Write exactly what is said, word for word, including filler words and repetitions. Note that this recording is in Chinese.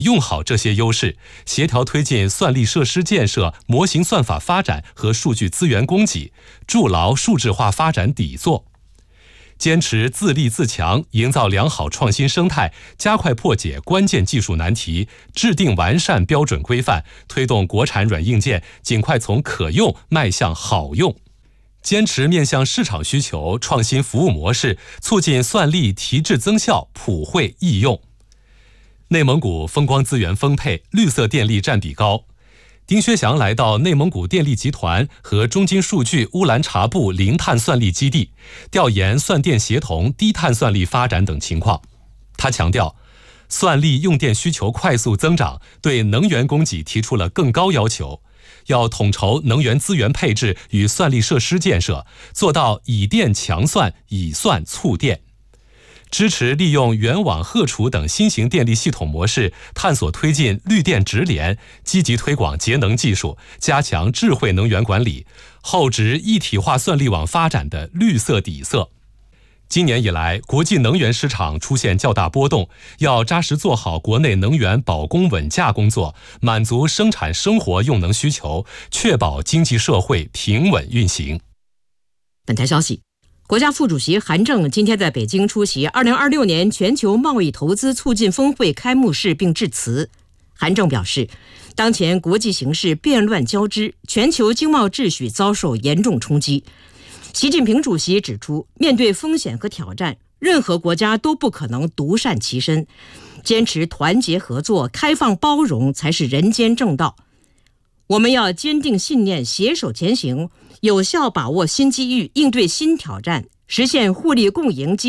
用好这些优势，协调推进算力设施建设、模型算法发展和数据资源供给，筑牢数字化发展底座。坚持自立自强，营造良好创新生态，加快破解关键技术难题，制定完善标准规范，推动国产软硬件尽快从可用迈向好用。坚持面向市场需求，创新服务模式，促进算力提质增效、普惠易用。内蒙古风光资源丰沛，绿色电力占比高。丁薛祥来到内蒙古电力集团和中金数据乌兰察布零碳算力基地，调研算电协同、低碳算力发展等情况。他强调，算力用电需求快速增长，对能源供给提出了更高要求，要统筹能源资源配置与算力设施建设，做到以电强算、以算促电。支持利用源网荷储等新型电力系统模式，探索推进绿电直联，积极推广节能技术，加强智慧能源管理，厚植一体化算力网发展的绿色底色。今年以来，国际能源市场出现较大波动，要扎实做好国内能源保供稳价工作，满足生产生活用能需求，确保经济社会平稳运行。 本台消息，国家副主席韩正今天在北京出席二零二六年全球贸易投资促进峰会开幕式并致辞。韩正表示，当前国际形势变乱交织，全球经贸秩序遭受严重冲击。习近平主席指出，面对风险和挑战，任何国家都不可能独善其身，坚持团结合作、开放包容才是人间正道。我们要坚定信念，携手前行，有效把握新机遇，应对新挑战，实现互利共赢。